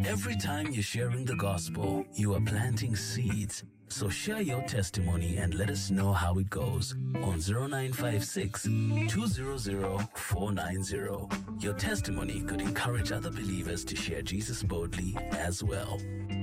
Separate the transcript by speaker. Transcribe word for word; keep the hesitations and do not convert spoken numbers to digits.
Speaker 1: Every time you're sharing the gospel, you are planting seeds. So share your testimony and let us know how it goes on zero nine five six, two zero zero, four nine zero. Your testimony could encourage other believers to share Jesus boldly as well.